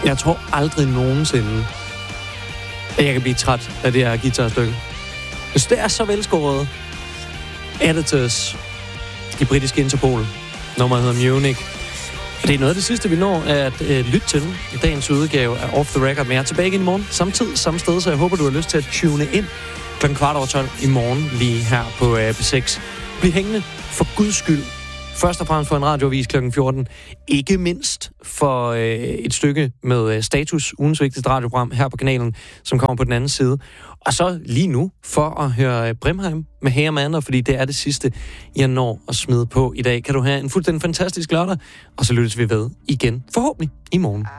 Jeg tror aldrig nogensinde, at jeg kan blive træt af det her guitarstykke. Hvis det er så velskåret. Editors, de britiske Interpol, nummeret hedder Munich. Og det er noget af det sidste, vi når at lytte til i dagens udgave af Off The Record. Men jeg er tilbage igen i morgen, samme tid, samme sted, så jeg håber, du har lyst til at tune ind kl. 12:15 i morgen, lige her på P6. Bliv hængende for Guds skyld. Først og fremmest for en radioavis kl. 14. Ikke mindst for et stykke med Status, ugens vigtigste radioprogram her på kanalen, som kommer på den anden side. Og så lige nu for at høre Brimheim med Hey Amanda, fordi det er det sidste, jeg når at smide på i dag. Kan du have en fuldstændig fantastisk lørdag, og så lyttes vi ved igen, forhåbentlig i morgen.